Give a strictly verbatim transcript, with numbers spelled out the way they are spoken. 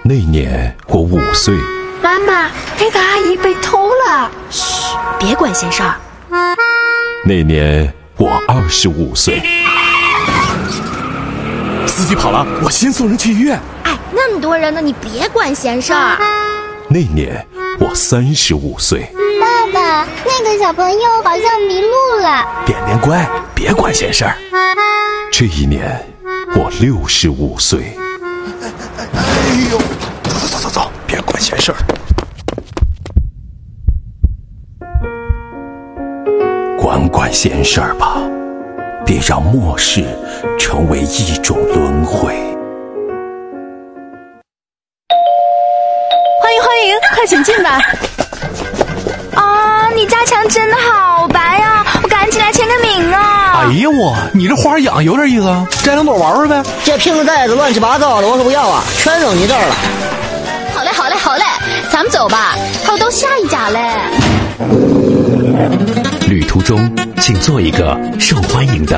那年我五岁。 妈妈，那个阿姨被偷了。 嘘，别管闲事儿。 那年我二十五岁。 司机跑了，我先送人去医院。 哎，那么多人呢，你别管闲事儿。 那年我三十五岁。 爸爸，那个小朋友好像迷路了。 点点乖，别管闲事儿。 这一年我六十五岁。 哎呦，走走走走走，别管闲事儿。 管管闲事儿吧，别让末世成为一种轮回。 欢迎欢迎，快请进吧。 啊，你家墙真的好白呀、啊，我赶紧来签个名啊！ 哎呀我，你这花养有点意思啊，摘两朵玩玩呗。 这瓶子袋子乱七八糟的，我可不要啊，全扔你这儿了。 好嘞好嘞好嘞，咱们走吧，还有到下一家嘞。 旅途中，请做一个受欢迎的